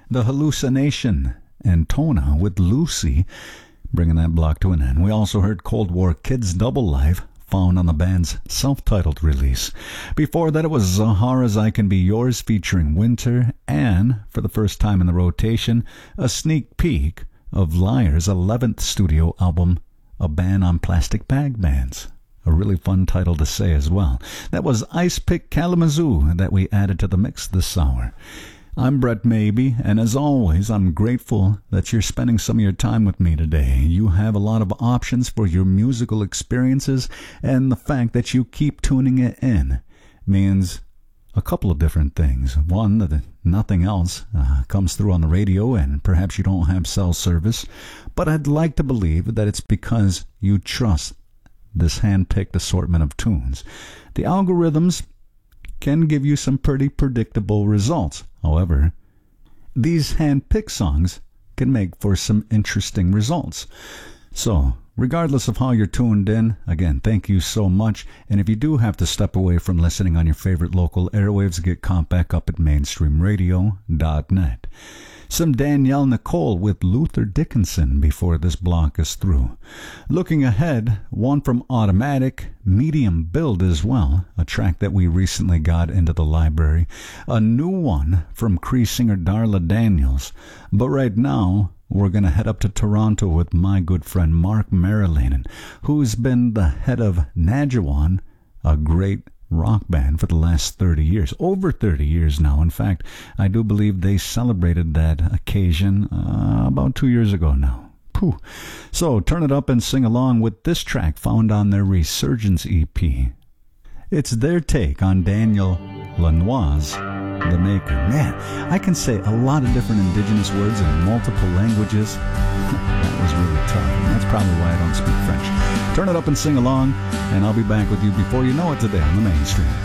The Hallucination and Tona with Lucy, bringing that block to an end. We also heard Cold War Kids Double Life, found on the band's self-titled release. Before that, it was Zahara's I Can Be Yours featuring Winter, and, for the first time in the rotation, a sneak peek of Liar's 11th studio album, A Ban on Plastic Bag Bands. A really fun title to say as well. That was Ice Pick Kalamazoo that we added to the mix this hour. I'm Brett Maybe, and as always, I'm grateful that you're spending some of your time with me today. You have a lot of options for your musical experiences, and the fact that you keep tuning it in means a couple of different things. One, that nothing else comes through on the radio, and perhaps you don't have cell service, but I'd like to believe that it's because you trust this hand-picked assortment of tunes. The algorithms can give you some pretty predictable results. However, these hand-picked songs can make for some interesting results. So, regardless of how you're tuned in, again, thank you so much. And if you do have to step away from listening on your favorite local airwaves, get caught back up at mainstreamradio.net. Some Danielle Nicole with Luther Dickinson before this block is through. Looking ahead, one from Automatic, Medium Build as well, a track that we recently got into the library. A new one from Cree singer Darla Daniels. But right now, we're going to head up to Toronto with my good friend Mark Marilanen, who's been the head of Najawan, a great rock band for the last 30 years, over 30 years now. In fact, I do believe they celebrated that occasion about 2 years ago now. Pooh. So turn it up and sing along with this track found on their Resurgence EP. It's their take on Daniel Lanois, the Maker. Man, I can say a lot of different indigenous words in multiple languages. That was really tough, and that's probably why I don't speak French. Turn it up and sing along, and I'll be back with you before you know it today on the Mainstream.